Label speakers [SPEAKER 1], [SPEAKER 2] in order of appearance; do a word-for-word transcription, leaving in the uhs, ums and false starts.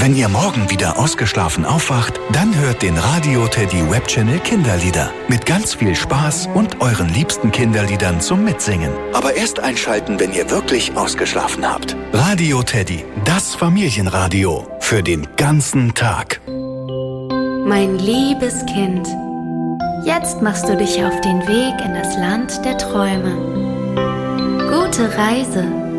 [SPEAKER 1] Wenn ihr morgen wieder ausgeschlafen aufwacht, dann hört den Radio Teddy Webchannel Kinderlieder. Mit ganz viel Spaß und euren liebsten Kinderliedern zum Mitsingen. Aber erst einschalten, wenn ihr wirklich ausgeschlafen habt. Radio Teddy, das Familienradio. Für den ganzen Tag.
[SPEAKER 2] Mein liebes Kind, jetzt machst du dich auf den Weg in das Land der Träume. Gute Reise.